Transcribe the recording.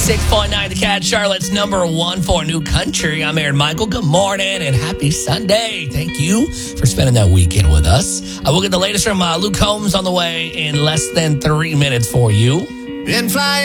96.9 The Cat, Charlotte's number one for new country. I'm Aaron Michael. Good morning and happy Sunday. Thank you for spending that weekend with us. We'll get the latest from Luke Combs on the way in less than 3 minutes for you. And fly